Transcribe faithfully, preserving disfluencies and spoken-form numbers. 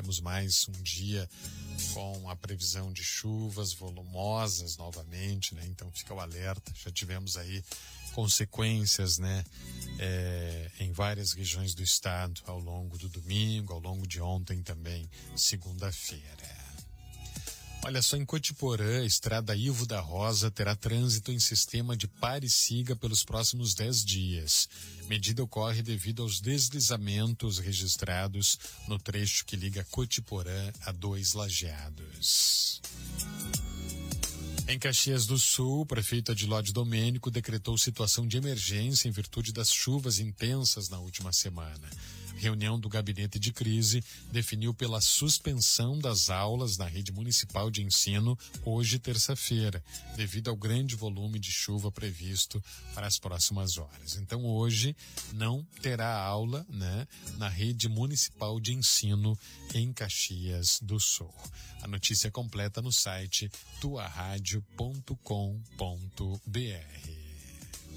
teremos mais um dia com a previsão de chuvas volumosas novamente, né? Então fica o alerta. Já tivemos aí consequências, né, é, em várias regiões do estado ao longo do domingo, ao longo de ontem também, segunda-feira. Olha só, em Cotiporã, a estrada Ivo da Rosa terá trânsito em sistema de pare e siga pelos próximos dez dias. Medida ocorre devido aos deslizamentos registrados no trecho que liga Cotiporã a Dois Lajeados. Em Caxias do Sul, o prefeito Adilóide Domênico decretou situação de emergência em virtude das chuvas intensas na última semana. Reunião do gabinete de crise definiu pela suspensão das aulas na rede municipal de ensino hoje, terça-feira, devido ao grande volume de chuva previsto para as próximas horas. Então, hoje não terá aula, né, na rede municipal de ensino em Caxias do Sul. A notícia completa no site tua rádio ponto com ponto br.